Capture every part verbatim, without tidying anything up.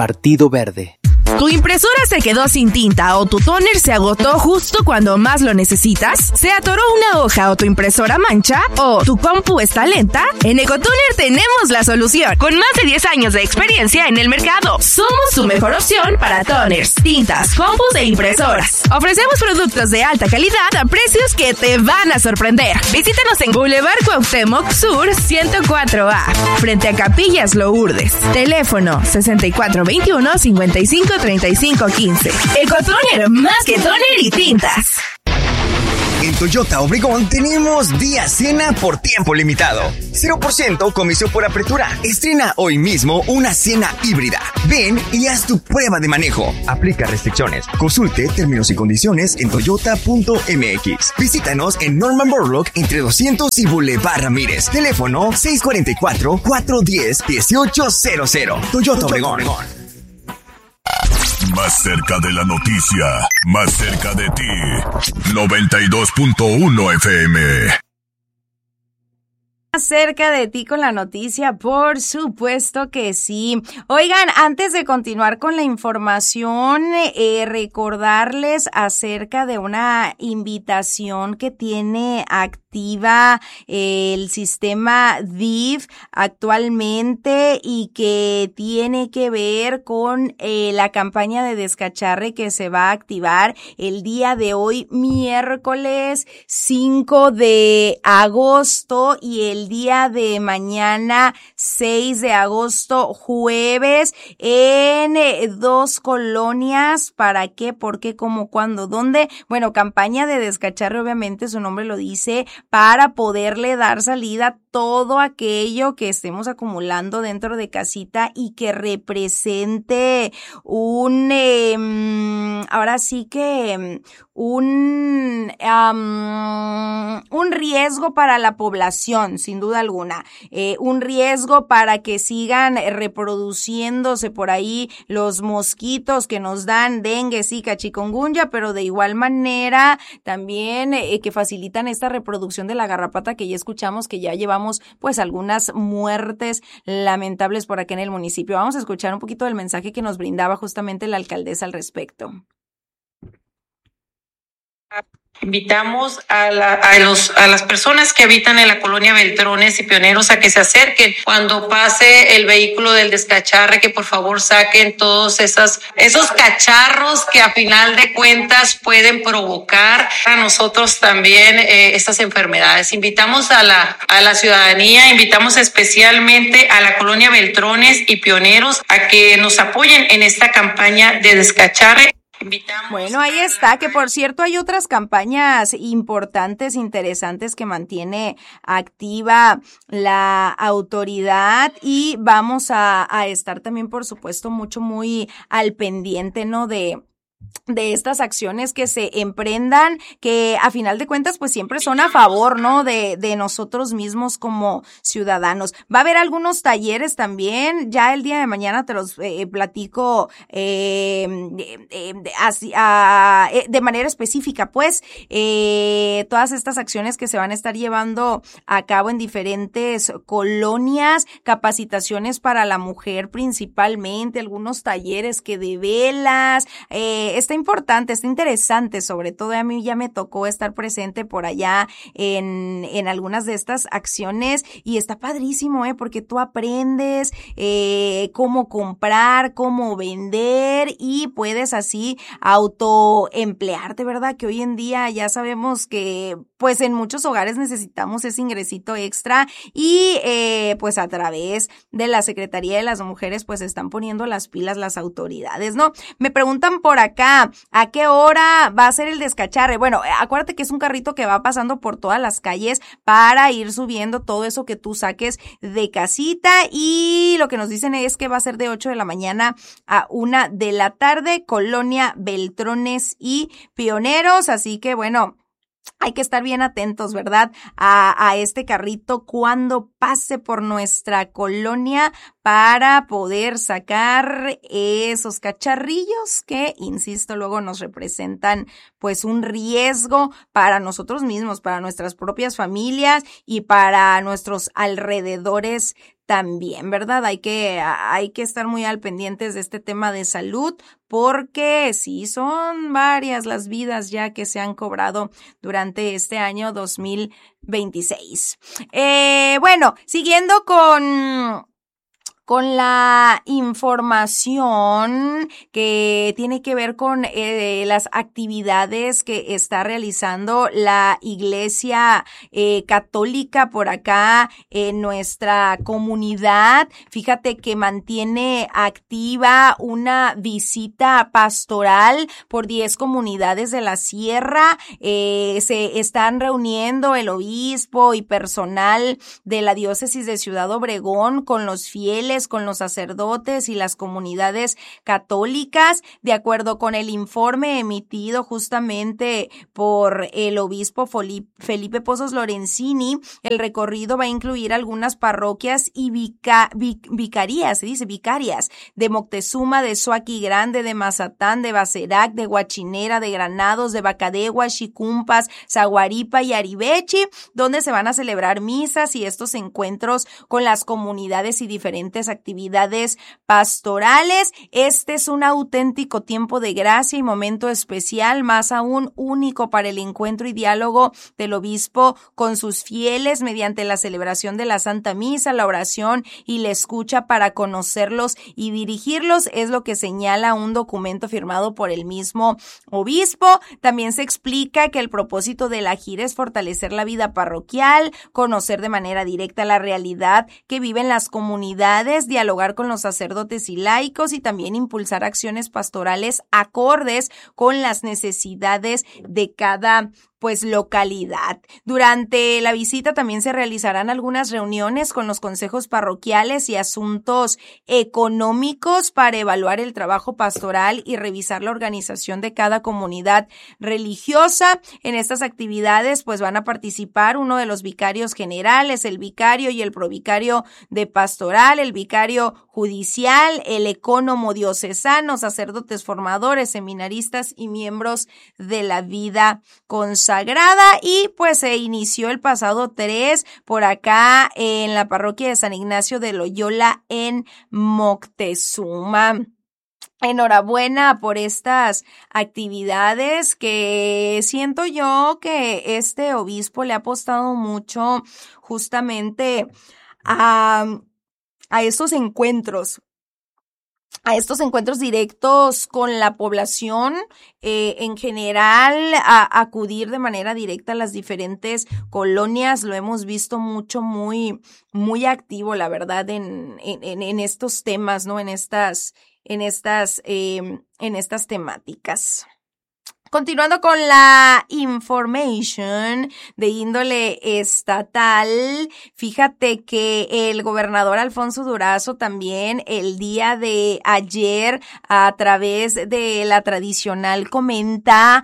Partido Verde. ¿Tu impresora se quedó sin tinta o tu tóner se agotó justo cuando más lo necesitas? ¿Se atoró una hoja o tu impresora mancha? ¿O tu compu está lenta? En Ecotoner tenemos la solución. Con más de diez años de experiencia en el mercado, somos tu mejor opción para toners, tintas, compus e impresoras. Ofrecemos productos de alta calidad a precios que te van a sorprender. Visítanos en Boulevard Cuauhtémoc Sur ciento cuatro A, frente a Capillas Lourdes. Teléfono sesenta y cuatro veintiuno, cincuenta y cinco treinta y cinco quince. Ecotoner, más que toner y tintas. En Toyota Obregón tenemos día cena por tiempo limitado. cero por ciento comisión por apertura. Estrena hoy mismo una cena híbrida. Ven y haz tu prueba de manejo. Aplica restricciones. Consulte términos y condiciones en toyota punto m x. Visítanos en Norman Borlaug entre doscientos y Boulevard Ramírez. Teléfono seis cuatro cuatro, cuatro uno cero, uno ocho cero cero. Toyota Obregón. Más cerca de la noticia, más cerca de ti. noventa y dos punto uno F M. Más cerca de ti con la noticia, por supuesto que sí. Oigan, antes de continuar con la información, eh, recordarles acerca de una invitación que tiene activa eh, el sistema D I F actualmente y que tiene que ver con eh, la campaña de descacharre que se va a activar el día de hoy, miércoles cinco de agosto, y el El día de mañana, seis de agosto, jueves, en eh, dos colonias. ¿Para qué? ¿Por qué? ¿Cómo? ¿Cuándo? ¿Dónde? Bueno, campaña de descacharre, obviamente su nombre lo dice, para poderle dar salida a todo aquello que estemos acumulando dentro de casita y que represente un, eh, ahora sí que un, um, un riesgo para la población, sin duda alguna, eh, un riesgo para que sigan reproduciéndose por ahí los mosquitos que nos dan dengue, zika, chikungunya, pero de igual manera también eh, que facilitan esta reproducción de la garrapata, que ya escuchamos que ya llevamos pues algunas muertes lamentables por acá en el municipio. Vamos a escuchar un poquito del mensaje que nos brindaba justamente la alcaldesa al respecto. Invitamos a, la, a, los, a las personas que habitan en la colonia Beltrones y Pioneros a que se acerquen cuando pase el vehículo del descacharre, que por favor saquen todos esas, esos cacharros que a final de cuentas pueden provocar a nosotros también eh, estas enfermedades. Invitamos a la, a la ciudadanía, invitamos especialmente a la colonia Beltrones y Pioneros a que nos apoyen en esta campaña de descacharre. Bueno, ahí está, que por cierto hay otras campañas importantes, interesantes que mantiene activa la autoridad, y vamos a, a estar también, por supuesto, mucho, muy al pendiente, ¿no? De de estas acciones que se emprendan, que a final de cuentas pues siempre son a favor, ¿no? De, de nosotros mismos como ciudadanos. Va a haber algunos talleres también, ya el día de mañana te los eh, platico eh, eh, así, a, eh, de manera específica, pues, eh, todas estas acciones que se van a estar llevando a cabo en diferentes colonias, capacitaciones para la mujer principalmente, algunos talleres que de velas, eh, está importante, está interesante, sobre todo a mí ya me tocó estar presente por allá en, en algunas de estas acciones, y está padrísimo, eh, porque tú aprendes eh, cómo comprar, cómo vender, y puedes así autoemplearte, ¿verdad? Que hoy en día ya sabemos que pues en muchos hogares necesitamos ese ingresito extra, y eh, pues a través de la Secretaría de las Mujeres pues están poniendo las pilas las autoridades, ¿no? Me preguntan por acá, ¿a qué hora va a ser el descacharre? Bueno, acuérdate que es un carrito que va pasando por todas las calles para ir subiendo todo eso que tú saques de casita, y lo que nos dicen es que va a ser de ocho de la mañana a una de la tarde, colonia Beltrones y Pioneros, así que bueno, hay que estar bien atentos, ¿verdad? A, a este carrito cuando pase por nuestra colonia para poder sacar esos cacharrillos que, insisto, luego nos representan pues un riesgo para nosotros mismos, para nuestras propias familias y para nuestros alrededores también, ¿verdad? Hay que, hay que estar muy al pendientes de este tema de salud, porque sí son varias las vidas ya que se han cobrado durante este año dos mil veintiséis. Eh, bueno, siguiendo con... con la información que tiene que ver con eh, las actividades que está realizando la Iglesia eh, Católica por acá en nuestra comunidad. Fíjate que mantiene activa una visita pastoral por diez comunidades de la Sierra. Eh, se están reuniendo el obispo y personal de la diócesis de Ciudad Obregón con los fieles, con los sacerdotes y las comunidades católicas. De acuerdo con el informe emitido justamente por el obispo Felipe Pozos Lorenzini, el recorrido va a incluir algunas parroquias y vica, vic, vicarías, se dice vicarias, de Moctezuma, de Soaqui Grande, de Mazatán, de Bacerac, de Huachinera, de Granados, de Bacadegua, Xicumpas, Zaguaripa y Aribechi, donde se van a celebrar misas y estos encuentros con las comunidades y diferentes actividades pastorales. Este es un auténtico tiempo de gracia y momento especial, más aún único para el encuentro y diálogo del obispo con sus fieles mediante la celebración de la Santa Misa, la oración y la escucha para conocerlos y dirigirlos, es lo que señala un documento firmado por el mismo obispo. También se explica que el propósito de la gira es fortalecer la vida parroquial, conocer de manera directa la realidad que viven las comunidades, dialogar con los sacerdotes y laicos y también impulsar acciones pastorales acordes con las necesidades de cada pues localidad. Durante la visita también se realizarán algunas reuniones con los consejos parroquiales y asuntos económicos para evaluar el trabajo pastoral y revisar la organización de cada comunidad religiosa. En estas actividades pues van a participar uno de los vicarios generales, el vicario y el provicario de pastoral, el vicario judicial, el ecónomo diocesano, sacerdotes formadores, seminaristas y miembros de la vida consagrada. Sagrada y pues se inició el pasado tres por acá en la parroquia de San Ignacio de Loyola en Moctezuma. Enhorabuena por estas actividades que siento yo que este obispo le ha apostado mucho justamente a, a estos encuentros. a estos encuentros directos con la población, eh, en general, a, a acudir de manera directa a las diferentes colonias. Lo hemos visto mucho, muy, muy activo, la verdad, en, en, en estos temas, ¿no? En estas, en estas, eh, en estas temáticas. Continuando con la information de índole estatal, fíjate que el gobernador Alfonso Durazo también el día de ayer a través de la tradicional comenta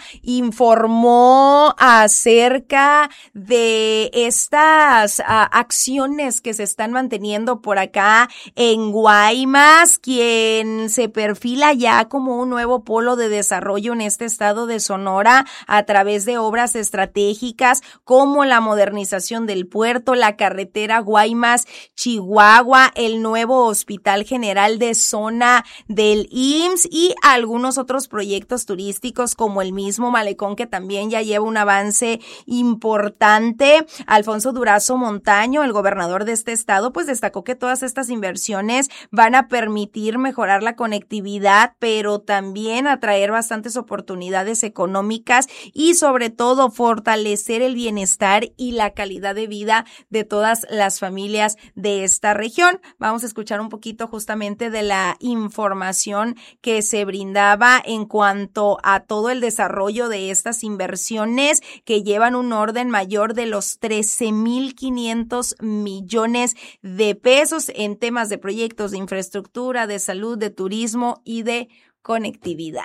informó acerca de estas uh, acciones que se están manteniendo por acá en Guaymas, quien se perfila ya como un nuevo polo de desarrollo en este estado de Sonora a través de obras estratégicas como la modernización del puerto, la carretera Guaymas-Chihuahua, el nuevo Hospital General de Zona del I M S S y algunos otros proyectos turísticos como el mismo malecón que también ya lleva un avance importante. Alfonso Durazo Montaño, el gobernador de este estado, pues destacó que todas estas inversiones van a permitir mejorar la conectividad, pero también atraer bastantes oportunidades económicas y sobre todo fortalecer el bienestar y la calidad de vida de todas las familias de esta región. Vamos a escuchar un poquito justamente de la información que se brindaba en cuanto a todo el desarrollo de estas inversiones que llevan un orden mayor de los trece mil quinientos millones de pesos en temas de proyectos de infraestructura, de salud, de turismo y de conectividad.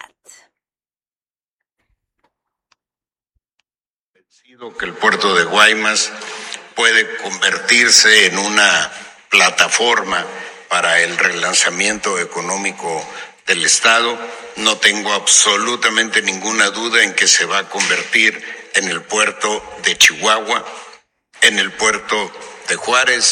Que el puerto de Guaymas puede convertirse en una plataforma para el relanzamiento económico del Estado. No tengo absolutamente ninguna duda en que se va a convertir en el puerto de Chihuahua, en el puerto de Juárez,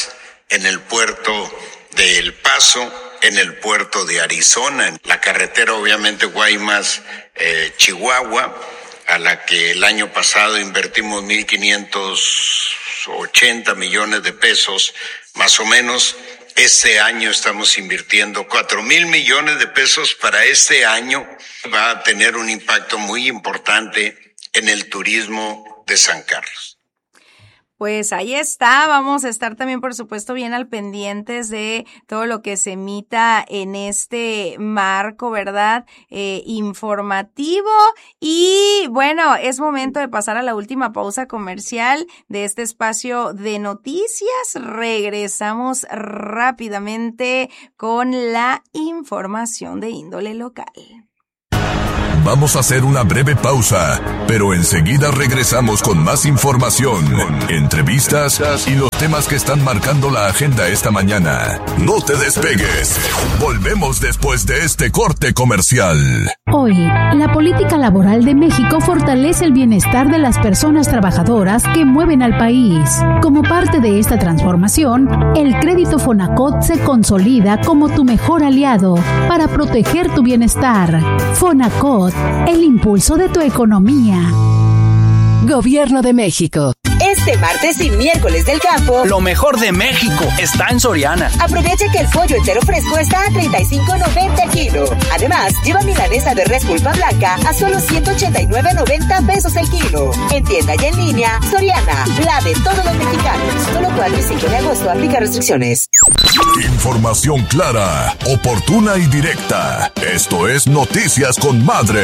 en el puerto de El Paso, en el puerto de Arizona, en la carretera obviamente Guaymas, eh, Chihuahua, a la que el año pasado invertimos mil quinientos ochenta millones de pesos, más o menos. Este año estamos invirtiendo cuatro mil millones de pesos para este año. Va a tener un impacto muy importante en el turismo de San Carlos. Pues ahí está, vamos a estar también, por supuesto, bien al pendientes de todo lo que se emita en este marco, ¿verdad? Eh, informativo. Y bueno, es momento de pasar a la última pausa comercial de este espacio de noticias. Regresamos rápidamente con la información de índole local. Vamos a hacer una breve pausa, pero enseguida regresamos con más información, entrevistas y los temas que están marcando la agenda esta mañana. No te despegues. Volvemos después de este corte comercial. Hoy, la política laboral de México fortalece el bienestar de las personas trabajadoras que mueven al país. Como parte de esta transformación, el crédito Fonacot se consolida como tu mejor aliado para proteger tu bienestar. Fonacot, el impulso de tu economía. Gobierno de México. Este martes y miércoles del campo, lo mejor de México está en Soriana. Aprovecha que el pollo entero fresco está a treinta y cinco noventa el kilo. Además, lleva milanesa de res pulpa blanca a solo ciento ochenta y nueve noventa pesos el kilo. En tienda y en línea, Soriana, la de todos los mexicanos. Solo cuatro y cinco de agosto, aplica restricciones. Información clara, oportuna y directa. Esto es Noticias con Madre.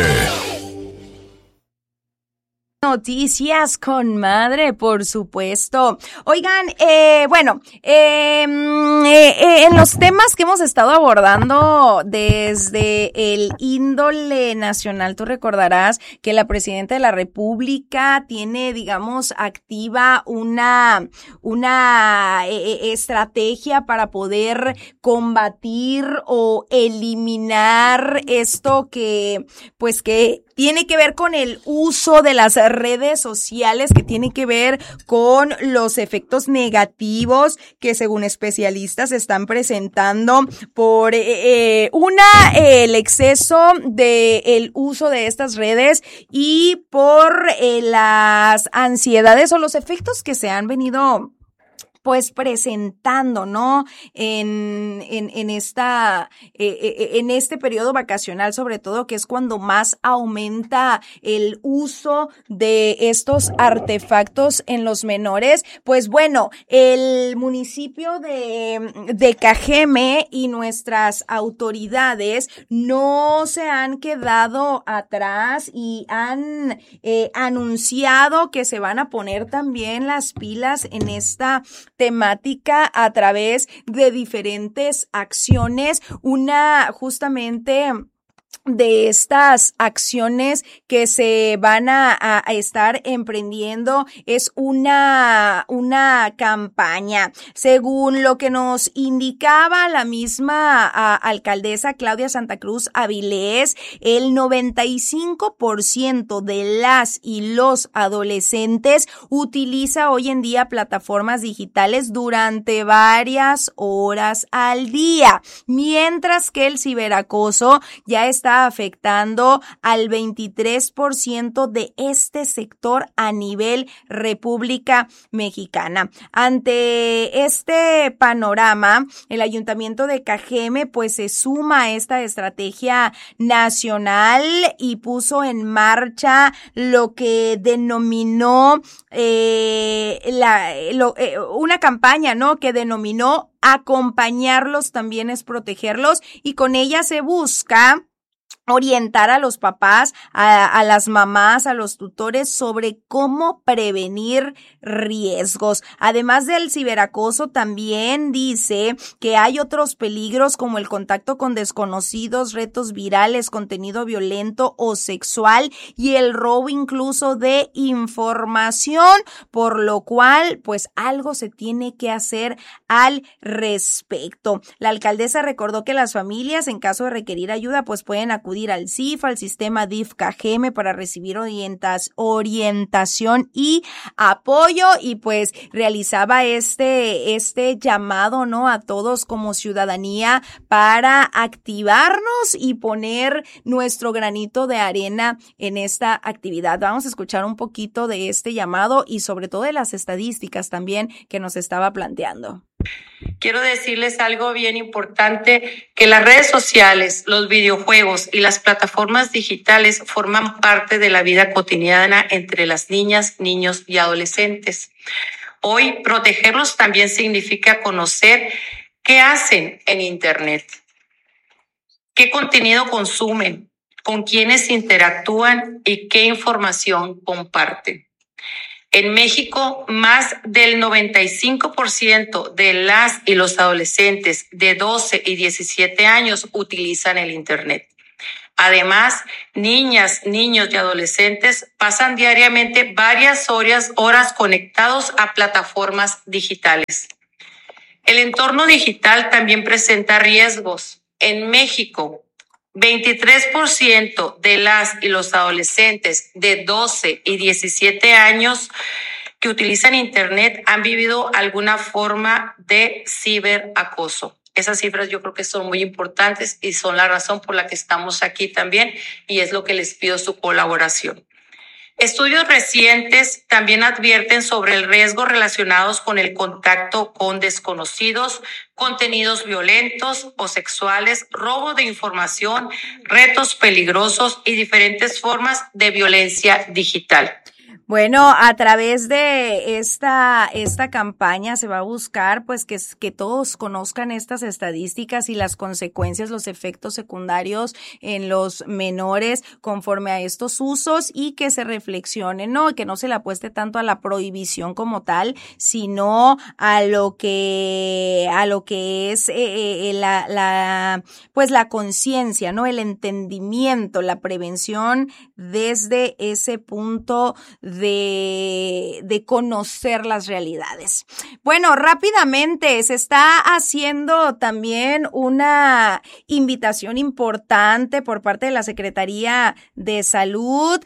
Noticias con Madre, por supuesto. Oigan, eh, bueno, eh, eh, en los temas que hemos estado abordando desde el índole nacional, tú recordarás que la Presidenta de la República tiene, digamos, activa una, una eh, estrategia para poder combatir o eliminar esto que, pues que tiene que ver con el uso de las redes sociales, que tiene que ver con los efectos negativos que según especialistas están presentando por eh, una, eh, el exceso de el uso de estas redes y por eh, las ansiedades o los efectos que se han venido pues presentando, ¿no? En, en, en esta, eh, en este periodo vacacional, sobre todo, que es cuando más aumenta el uso de estos artefactos en los menores. Pues bueno, el municipio de, de Cajeme y nuestras autoridades no se han quedado atrás y han eh, anunciado que se van a poner también las pilas en esta temática a través de diferentes acciones. Una justamente de estas acciones que se van a, a estar emprendiendo es una, una campaña. Según lo que nos indicaba la misma a, alcaldesa Claudia Santa Cruz Avilés, el noventa y cinco por ciento de las y los adolescentes utiliza hoy en día plataformas digitales durante varias horas al día, mientras que el ciberacoso ya está afectando al veintitrés por ciento de este sector a nivel República Mexicana. Ante este panorama, el Ayuntamiento de Cajeme pues se suma a esta estrategia nacional y puso en marcha lo que denominó eh, la, lo, eh, una campaña, ¿no? Que denominó acompañarlos también es protegerlos, y con ella se busca orientar a los papás, a, a las mamás, a los tutores sobre cómo prevenir riesgos. Además del ciberacoso, también dice que hay otros peligros como el contacto con desconocidos, retos virales, contenido violento o sexual y el robo incluso de información, por lo cual pues algo se tiene que hacer al respecto. La alcaldesa recordó que las familias, en caso de requerir ayuda, pues pueden acudir acudir al C I F, al sistema D I F C A G M para recibir orientas, orientación y apoyo, y pues realizaba este, este llamado, ¿no?, a todos como ciudadanía para activarnos y poner nuestro granito de arena en esta actividad. Vamos a escuchar un poquito de este llamado y sobre todo de las estadísticas también que nos estaba planteando. Quiero decirles algo bien importante, que las redes sociales, los videojuegos y las plataformas digitales forman parte de la vida cotidiana entre las niñas, niños y adolescentes. Hoy, protegerlos también significa conocer qué hacen en Internet, qué contenido consumen, con quiénes interactúan y qué información comparten. En México, más del noventa y cinco por ciento de las y los adolescentes de doce y diecisiete años utilizan el Internet. Además, niñas, niños y adolescentes pasan diariamente varias horas, horas conectados a plataformas digitales. El entorno digital también presenta riesgos. En México, veintitrés por ciento de las y los adolescentes de doce y diecisiete años que utilizan Internet han vivido alguna forma de ciberacoso. Esas cifras yo creo que son muy importantes y son la razón por la que estamos aquí también, y es lo que les pido su colaboración. Estudios recientes también advierten sobre el riesgo relacionados con el contacto con desconocidos, contenidos violentos o sexuales, robo de información, retos peligrosos y diferentes formas de violencia digital. Bueno, a través de esta, esta campaña se va a buscar pues que, que todos conozcan estas estadísticas y las consecuencias, los efectos secundarios en los menores conforme a estos usos, y que se reflexione, ¿no? Que no se le apueste tanto a la prohibición como tal, sino a lo que, a lo que es eh, eh, la, la, pues la conciencia, ¿no? El entendimiento, la prevención desde ese punto de De, de conocer las realidades. Bueno, rápidamente se está haciendo también una invitación importante por parte de la Secretaría de Salud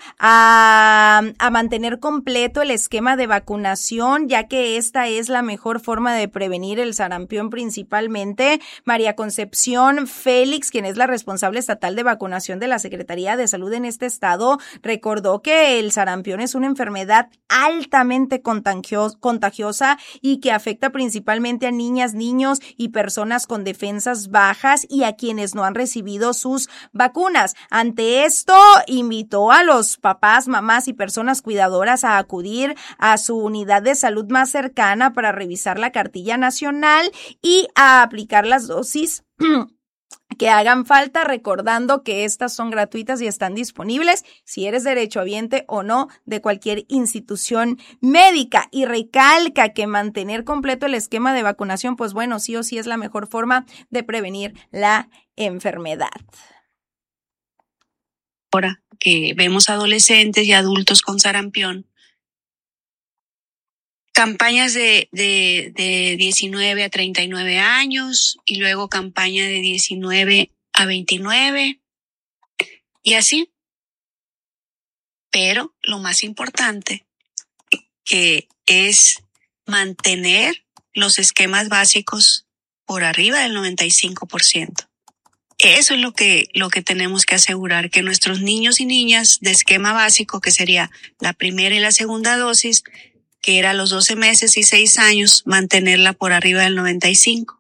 a, a mantener completo el esquema de vacunación, ya que esta es la mejor forma de prevenir el sarampión principalmente. María Concepción Félix, quien es la responsable estatal de vacunación de la Secretaría de Salud en este estado, recordó que el sarampión es una enfermedad enfermedad altamente contagiosa y que afecta principalmente a niñas, niños y personas con defensas bajas y a quienes no han recibido sus vacunas. Ante esto, invitó a los papás, mamás y personas cuidadoras a acudir a su unidad de salud más cercana para revisar la cartilla nacional y a aplicar las dosis que hagan falta, recordando que estas son gratuitas y están disponibles si eres derechohabiente o no de cualquier institución médica. Y recalca que mantener completo el esquema de vacunación, pues bueno, sí o sí es la mejor forma de prevenir la enfermedad. Ahora que vemos adolescentes y adultos con sarampión, campañas de, de, de diecinueve a treinta y nueve años y luego campaña de diecinueve a veintinueve y así. Pero lo más importante que es mantener los esquemas básicos por arriba del noventa y cinco por ciento. Eso es lo que, lo que tenemos que asegurar, que nuestros niños y niñas de esquema básico, que sería la primera y la segunda dosis, que era los doce meses y seis años, mantenerla por arriba del noventa y cinco.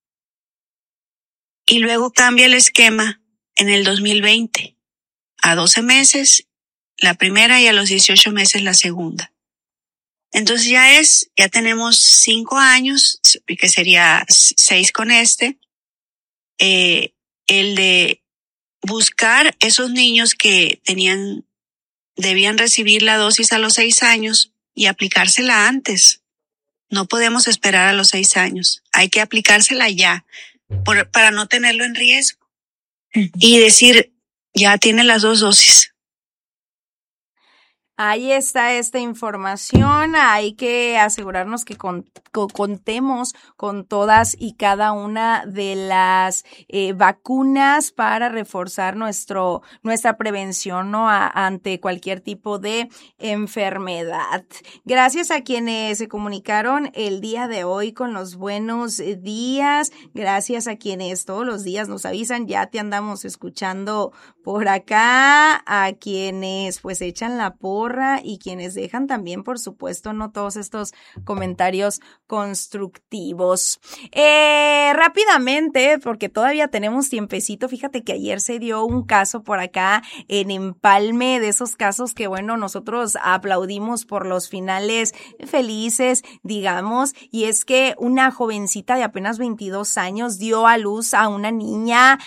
Y luego cambia el esquema en el dos mil veinte. A doce meses la primera y a los dieciocho meses la segunda. Entonces ya es, ya tenemos cinco años, que sería seis con este, eh, el de buscar esos niños que tenían, debían recibir la dosis a los seis años, y aplicársela antes. No podemos esperar a los seis años. Hay que aplicársela ya por, para no tenerlo en riesgo. Y decir, ya tiene las dos dosis. Ahí está esta información, hay que asegurarnos que con, co, contemos con todas y cada una de las eh, vacunas para reforzar nuestro nuestra prevención, ¿no? A, ante cualquier tipo de enfermedad. Gracias a quienes se comunicaron el día de hoy con los buenos días, gracias a quienes todos los días nos avisan, ya te andamos escuchando por acá, a quienes pues echan la porra y quienes dejan también, por supuesto, no todos estos comentarios constructivos. Eh, rápidamente, porque todavía tenemos tiempecito, fíjate que ayer se dio un caso por acá en Empalme, de esos casos que, bueno, nosotros aplaudimos por los finales felices, digamos, y es que una jovencita de apenas veintidós años dio a luz a una niña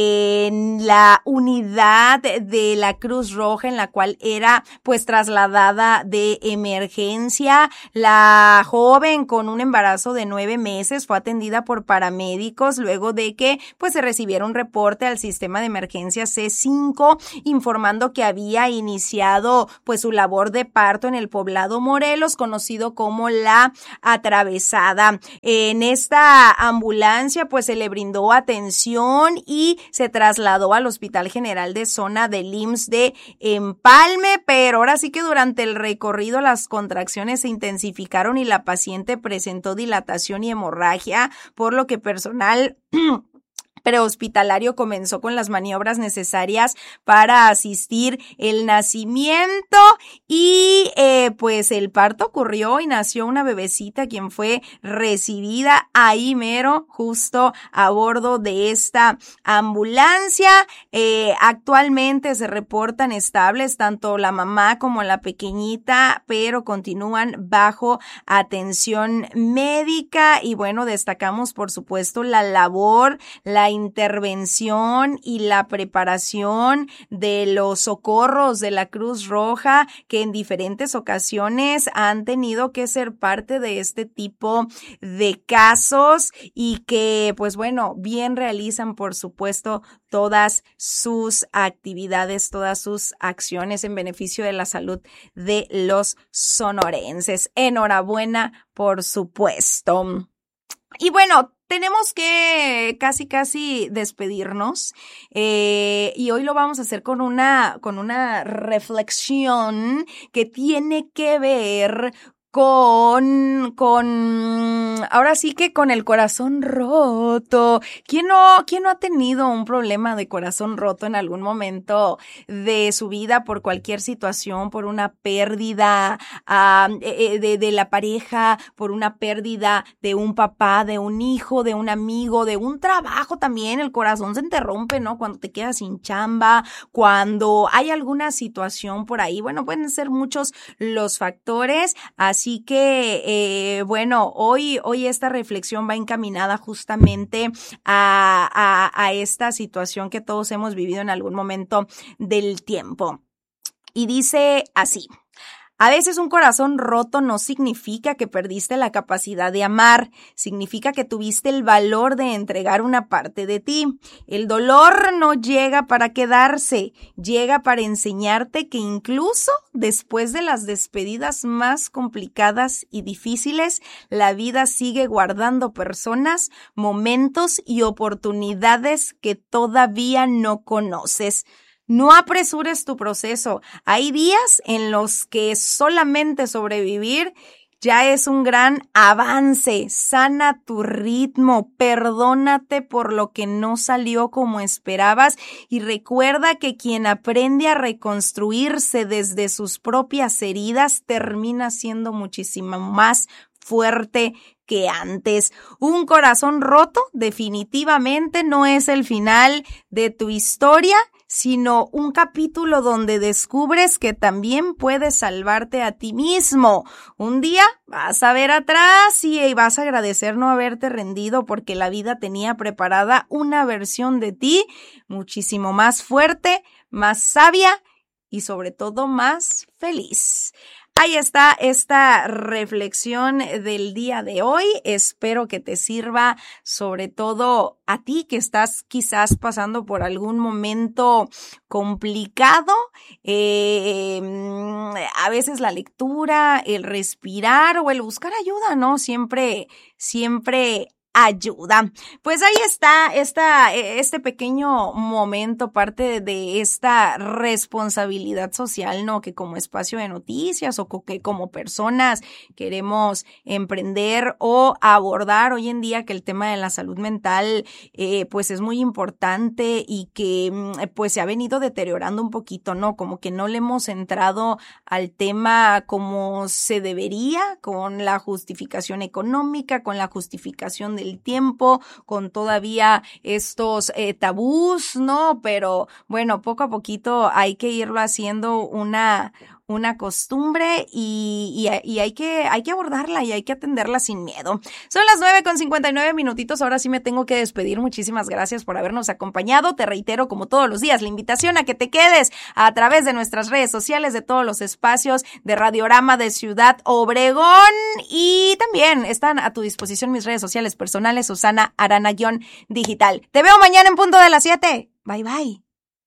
en la unidad de la Cruz Roja, en la cual era, pues, trasladada de emergencia. La joven con un embarazo de nueve meses fue atendida por paramédicos luego de que pues se recibiera un reporte al sistema de emergencia C cinco informando que había iniciado pues su labor de parto en el poblado Morelos, conocido como La Atravesada. En esta ambulancia pues se le brindó atención y se trasladó al Hospital General de Zona del I M S S de Empalme, pero ahora sí que durante el recorrido las contracciones se intensificaron y la paciente presentó dilatación y hemorragia, por lo que personal prehospitalario comenzó con las maniobras necesarias para asistir el nacimiento y eh, pues el parto ocurrió y nació una bebecita quien fue recibida ahí mero justo a bordo de esta ambulancia. Eh, actualmente se reportan estables tanto la mamá como la pequeñita, pero continúan bajo atención médica y bueno, destacamos por supuesto la labor, la intervención y la preparación de los socorros de la Cruz Roja, que en diferentes ocasiones han tenido que ser parte de este tipo de casos y que, pues bueno, bien realizan, por supuesto, todas sus actividades, todas sus acciones en beneficio de la salud de los sonorenses. Enhorabuena, por supuesto. Y bueno, tenemos que casi casi despedirnos eh, y hoy lo vamos a hacer con una con una reflexión que tiene que ver con, con, ahora sí que con el corazón roto. ¿Quién no, quién no ha tenido un problema de corazón roto en algún momento de su vida por cualquier situación, por una pérdida uh, de, de la pareja, por una pérdida de un papá, de un hijo, de un amigo, de un trabajo también? El corazón se interrumpe, ¿no? Cuando te quedas sin chamba, cuando hay alguna situación por ahí. Bueno, pueden ser muchos los factores. Así Así que, eh, bueno, hoy, hoy esta reflexión va encaminada justamente a, a, a esta situación que todos hemos vivido en algún momento del tiempo. Y dice así: a veces un corazón roto no significa que perdiste la capacidad de amar, significa que tuviste el valor de entregar una parte de ti. El dolor no llega para quedarse, llega para enseñarte que incluso después de las despedidas más complicadas y difíciles, la vida sigue guardando personas, momentos y oportunidades que todavía no conoces. No apresures tu proceso. Hay días en los que solamente sobrevivir ya es un gran avance. Sana tu ritmo, perdónate por lo que no salió como esperabas y recuerda que quien aprende a reconstruirse desde sus propias heridas termina siendo muchísimo más fuerte que antes. Un corazón roto definitivamente no es el final de tu historia, sino un capítulo donde descubres que también puedes salvarte a ti mismo. Un día vas a ver atrás y vas a agradecer no haberte rendido porque la vida tenía preparada una versión de ti muchísimo más fuerte, más sabia y sobre todo más feliz. Ahí está esta reflexión del día de hoy. Espero que te sirva, sobre todo a ti que estás quizás pasando por algún momento complicado. Eh, a veces la lectura, el respirar o el buscar ayuda, ¿no? Siempre, siempre ayuda. Pues ahí está esta, este pequeño momento, parte de, de esta responsabilidad social, ¿no? Que como espacio de noticias o que como personas queremos emprender o abordar hoy en día, que el tema de la salud mental eh, pues es muy importante y que pues se ha venido deteriorando un poquito, ¿no? Como que no le hemos entrado al tema como se debería, con la justificación económica, con la justificación del tiempo, con todavía estos eh, tabús, ¿no? Pero bueno, poco a poquito hay que irlo haciendo una una costumbre y, y, y hay que hay que abordarla y hay que atenderla sin miedo. Son las nueve con cincuenta y nueve minutitos, ahora sí me tengo que despedir. Muchísimas gracias por habernos acompañado. Te reitero, como todos los días, la invitación a que te quedes a través de nuestras redes sociales, de todos los espacios de Radiorama de Ciudad Obregón, y también están a tu disposición mis redes sociales personales, Susana Arana-Digital. Te veo mañana en punto de las siete. Bye, bye.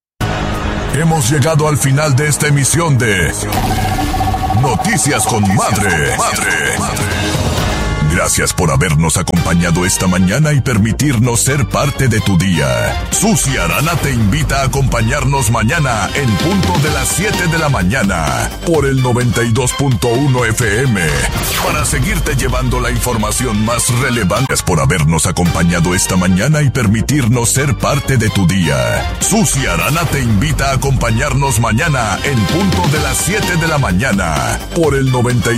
Hemos llegado al final de esta emisión de Noticias con Madre. Madre. Gracias por habernos acompañado esta mañana y permitirnos ser parte de tu día. Susi Arana te invita a acompañarnos mañana en punto de las siete de la mañana por el noventa y dos punto uno F M para seguirte llevando la información más relevante. Gracias por habernos acompañado esta mañana y permitirnos ser parte de tu día. Susi Arana te invita a acompañarnos mañana en punto de las siete de la mañana por el noventa y dos punto uno